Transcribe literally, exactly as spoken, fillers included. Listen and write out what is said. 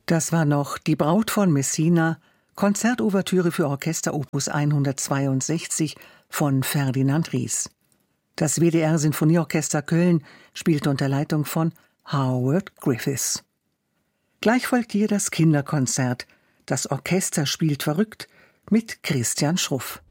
Das war noch Die Braut von Messina, Konzertouvertüre für Orchester Opus hundertzweiundsechzig von Ferdinand Ries. Das W D R Sinfonieorchester Köln spielte unter Leitung von Howard Griffiths. Gleich folgt hier das Kinderkonzert. Das Orchester spielt verrückt mit Christian Schruff.